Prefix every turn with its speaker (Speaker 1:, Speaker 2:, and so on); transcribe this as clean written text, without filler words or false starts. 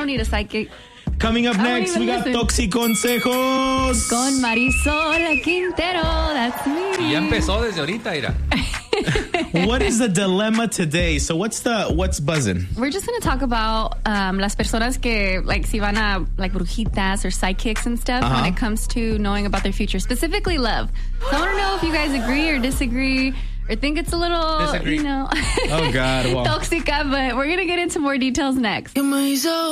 Speaker 1: need a psychic.
Speaker 2: Coming up next, we got Toxiconsejos.
Speaker 1: Con Marisol Quintero. That's me.
Speaker 3: Y ya empezó desde ahorita, Ira.
Speaker 2: What is the dilemma today? So what's buzzing?
Speaker 1: We're just going to talk about las personas que like si van a like brujitas or psychics and stuff when it comes to knowing about their future, specifically love. So I want to know if you guys agree or disagree or think it's a little,
Speaker 3: Disagree.
Speaker 1: you know,
Speaker 2: Oh God, well.
Speaker 1: toxica, but we're going to get into more details next.